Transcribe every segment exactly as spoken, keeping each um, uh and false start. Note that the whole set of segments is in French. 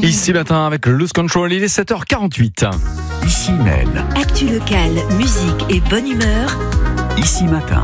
Ici matin avec Lose Control, il est sept heures quarante-huit. Ici même. Actu locale, musique et bonne humeur. Ici matin.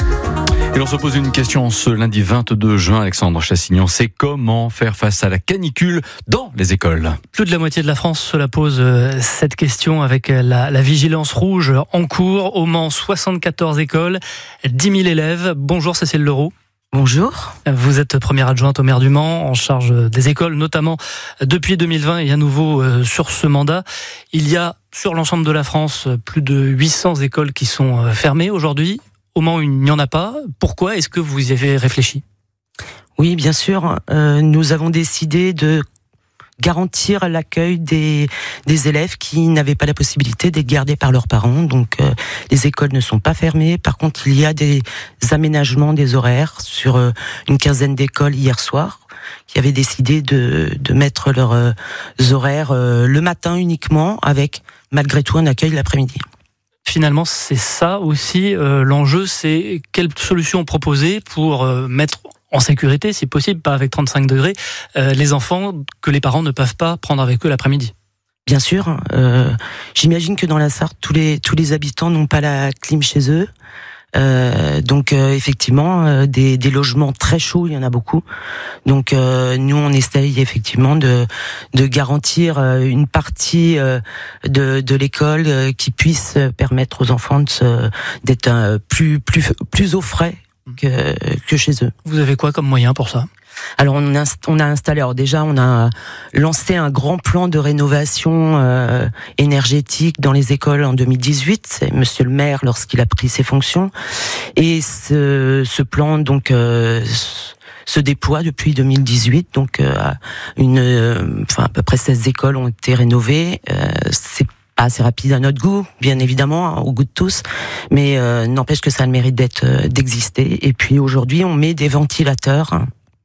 Et l'on se pose une question ce lundi vingt-deux juin, Alexandre Chassignon, c'est comment faire face à la canicule dans les écoles ? Plus de la moitié de la France se la pose euh, cette question avec la, la vigilance rouge en cours. Au Mans, soixante-quatorze écoles, dix mille élèves. Bonjour Cécile Leroux. Bonjour. Vous êtes première adjointe au maire du Mans, en charge des écoles, notamment depuis deux mille vingt et à nouveau euh, sur ce mandat. Il y a sur l'ensemble de la France plus de huit cents écoles qui sont euh, fermées aujourd'hui. Au Mans, il n'y en a pas. Pourquoi ? Est-ce que vous y avez réfléchi ? Oui, bien sûr. Euh, nous avons décidé de garantir l'accueil des, des élèves qui n'avaient pas la possibilité d'être gardés par leurs parents. Donc, euh, les écoles ne sont pas fermées. Par contre, il y a des aménagements des horaires sur euh, une quinzaine d'écoles hier soir qui avaient décidé de, de mettre leurs euh, horaires euh, le matin uniquement avec, malgré tout, un accueil l'après-midi. Finalement, c'est ça aussi euh, l'enjeu, c'est quelle solution proposer pour euh, mettre en sécurité, si possible, pas avec trente-cinq degrés, euh, les enfants que les parents ne peuvent pas prendre avec eux l'après-midi. Bien sûr, euh, j'imagine que dans la Sarthe, tous les tous les habitants n'ont pas la clim chez eux. Euh, donc euh, effectivement, euh, des, des logements très chauds, il y en a beaucoup. Donc euh, nous, on essaye effectivement de de garantir euh, une partie euh, de de l'école euh, qui puisse permettre aux enfants de se, d'être euh, plus plus plus au frais que que chez eux. Vous avez quoi comme moyen pour ça ? Alors on a, on a installé, alors déjà on a lancé un grand plan de rénovation euh, énergétique dans les écoles en deux mille dix-huit. C'est Monsieur le maire lorsqu'il a pris ses fonctions, et ce, ce plan donc euh, se déploie depuis deux mille dix-huit. Donc euh, une, euh, enfin à peu près seize écoles ont été rénovées. Euh, c'est pas assez rapide à notre goût, bien évidemment, au goût de tous, mais euh, n'empêche que ça a le mérite d'être euh, d'exister. Et puis aujourd'hui on met des ventilateurs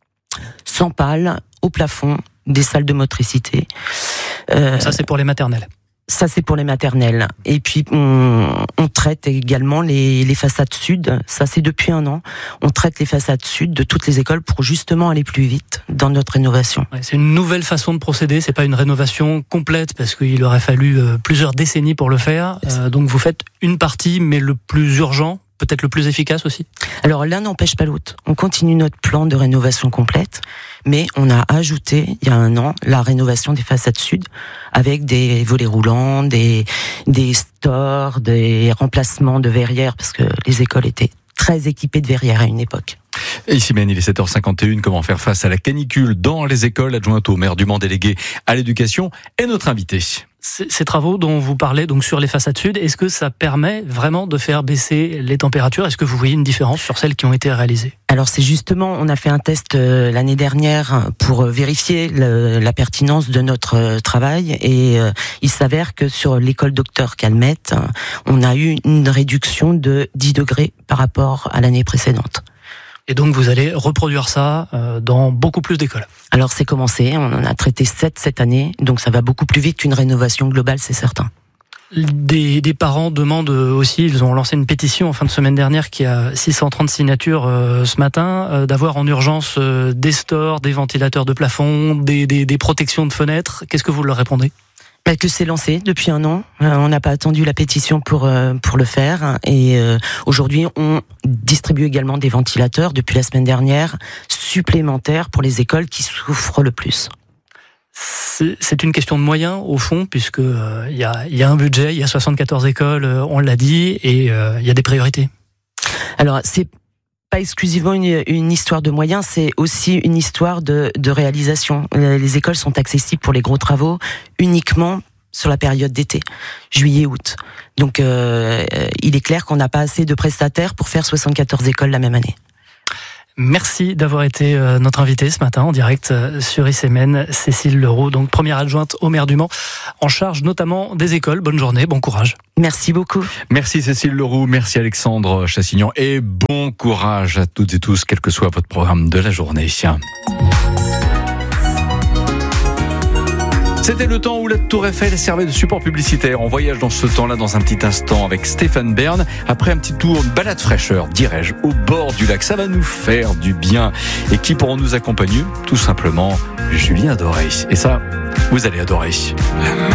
sans pales, au plafond, des salles de motricité. Euh, ça, c'est pour les maternelles. Ça, c'est pour les maternelles. Et puis, on, on traite également les, les façades sud. Ça, c'est depuis un an. On traite les façades sud de toutes les écoles pour justement aller plus vite dans notre rénovation. Ouais, c'est une nouvelle façon de procéder. C'est pas une rénovation complète parce qu'il aurait fallu euh, plusieurs décennies pour le faire. Euh, donc, vous faites une partie, mais le plus urgent, peut-être le plus efficace aussi. Alors l'un n'empêche pas l'autre. On continue notre plan de rénovation complète, mais on a ajouté, il y a un an, la rénovation des façades sud, avec des volets roulants, des, des stores, des remplacements de verrières, parce que les écoles étaient très équipées de verrières à une époque. Et ici même, il est sept heures cinquante et une, comment faire face à la canicule dans les écoles, adjointe au maire du Mans délégué à l'éducation, est notre invité. Ces travaux dont vous parlez donc sur les façades sud, est-ce que ça permet vraiment de faire baisser les températures ? Est-ce que vous voyez une différence sur celles qui ont été réalisées ? Alors c'est justement, on a fait un test euh, l'année dernière pour vérifier le, la pertinence de notre euh, travail, et euh, il s'avère que sur l'école Docteur Calmette, on a eu une réduction de dix degrés par rapport à l'année précédente. Et donc vous allez reproduire ça dans beaucoup plus d'écoles. Alors c'est commencé, on en a traité sept cette année, donc ça va beaucoup plus vite qu'une rénovation globale, c'est certain. Des, des parents demandent aussi, ils ont lancé une pétition en fin de semaine dernière qui a six cent trente signatures euh, ce matin, euh, d'avoir en urgence euh, des stores, des ventilateurs de plafond, des, des, des protections de fenêtres. Qu'est-ce que vous leur répondez ? Bah, que c'est lancé depuis un an. Euh, on n'a pas attendu la pétition pour euh, pour le faire. Et euh, aujourd'hui, on distribue également des ventilateurs depuis la semaine dernière supplémentaires pour les écoles qui souffrent le plus. C'est, c'est une question de moyens au fond, puisque euh, y a il y a un budget, il y a soixante-quatorze écoles, euh, on l'a dit, et il euh, y a des priorités. Alors c'est pas exclusivement une, une histoire de moyens, c'est aussi une histoire de, de réalisation. Les écoles sont accessibles pour les gros travaux uniquement sur la période d'été, juillet-août. Donc euh, il est clair qu'on n'a pas assez de prestataires pour faire soixante-quatorze écoles la même année. Merci d'avoir été notre invitée ce matin en direct sur I C M N. Cécile Leroux, donc première adjointe au maire du Mans, en charge notamment des écoles. Bonne journée, bon courage. Merci beaucoup. Merci Cécile Leroux, merci Alexandre Chassignon, et bon courage à toutes et tous, quel que soit votre programme de la journée. C'était le temps où la Tour Eiffel servait de support publicitaire. On voyage dans ce temps-là dans un petit instant avec Stéphane Bern. Après un petit tour, une balade fraîcheur, dirais-je, au bord du lac. Ça va nous faire du bien. Et qui pourront nous accompagner ? Tout simplement, Julien Doré. Et ça, vous allez adorer.